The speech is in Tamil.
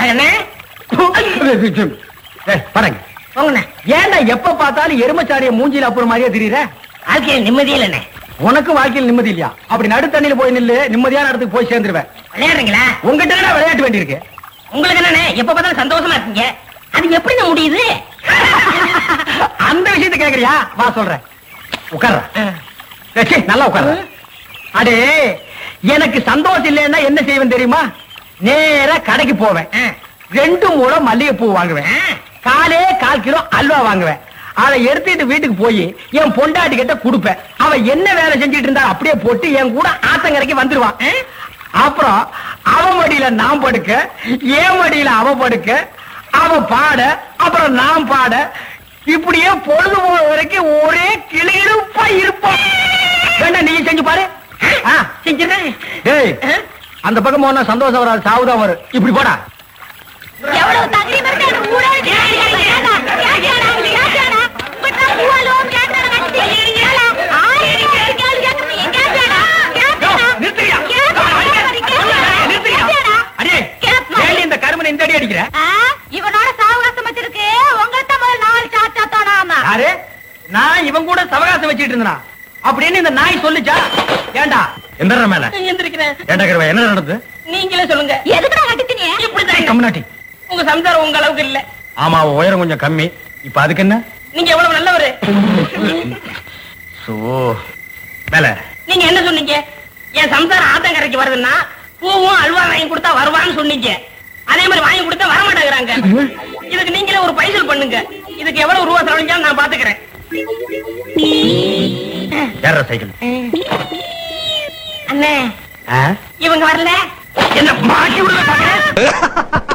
படங்க ஏன்டா எப்ப பார்த்தாலும் எருமச்சாரிய மூஞ்சில அப்புறம் மாதிரியே தெரியுற? வாழ்க்கையில் நிம்மதி இல்லண்ணே. உனக்கு வாழ்க்கையில் நிம்மதி இல்லையா? அப்படி நடு தண்ணியில போய் நில்லு, நிம்மதியான இடத்துக்கு போய் சேர்ந்துருவேன். விளையாடுறீங்களா? உங்ககிட்ட விளையாட்டு வேண்டியிருக்கு. உங்களுக்கு என்னண்ணே எப்ப பார்த்தாலும் சந்தோஷமா இருக்கீங்க, அது எப்படி முடியுது? அந்த விஷயத்தை கேக்குறியா? வா சொல்றேன். உட்கார்ற நல்லா உட்கார்ற. அடே எனக்கு சந்தோஷம் இல்லைன்னா என்ன செய்வேன் தெரியுமா? நேரா கடைக்கு போவேன், 2 மூலம் மல்லிகைப்பூ வாங்குவேன், காலே 1/4 கிலோ அல்வா வாங்குவேன். அதை எடுத்துட்டு வீட்டுக்கு போய் என் பொண்டாட்டி கிட்ட கொடுப்பேன். அவ என்ன வேலை செஞ்சிட்டு இருந்தா அப்படியே போட்டு என் கூட ஆத்தங்கரைக்கு வந்துருவான். அப்புறம் அவ மடியில நான் படுக்க, என் மடியில அவ படுக்க, அவ பாட, அப்புறம் நான் பாட, இப்படியே பொழுது போற வரைக்கும் ஒரே கிளியிருப்பா இருப்போம். வேண்டாம், நீ செஞ்சு பாரு. செஞ்சிடறேன். ஏய், அந்த பக்கம் போனா சந்தோஷம் வராது, சாவுதான் வரும். இப்படி போடா. எவ்வளவு தகரீம் இருக்கு அந்த ஊரே. இந்த கருமனை இந்த அடி அடிக்கிற? இவனோட சாவகாசம் வச்சிருக்கு. உங்கள்ட்ட முதல் 4 சாச்சா தானா? யாரு? நான் இவன் கூட சவகாசம் வச்சிட்டு இருந்தா அப்படின்னு இந்த நாய் சொல்லுச்சா? ஏண்டா எந்திர மேல எந்திரிக்கிறேன். ஏண்டா கருவா, என்ன நடந்தது? நீங்களே சொல்லுங்க. எதுக்குடா கட்டிட்டீங்க? இப்படிதான் கம்னாட்டி. உங்க சம்சாரம் உங்க அளவுக்கு இல்ல. ஆமா, உயரம் கொஞ்சம் கம்மி. இப்ப அதுக்கு என்ன? நீங்க எவ்வளவு நல்லவரு. மேல நீங்க என்ன சொன்னீங்க? என் சம்சாரம் ஆத்தங்கரைக்கு வருதுன்னா பூவும் அல்வா வாங்கி கொடுத்தா வருவான்னு சொன்னீங்க. அதே மாதிரி வாங்கி கொடுத்தா வரமாட்டேங்கிறாங்க. இதுக்கு நீங்களே ஒரு பைசல் பண்ணுங்க. இதுக்கு எவ்வளவு ரூபா செலவழிஞ்சாலும் நான் பாத்துக்கிறேன். சைக்கிள் அண்ணே, இவங்க வரல. என்ன மாட்டி விடுற?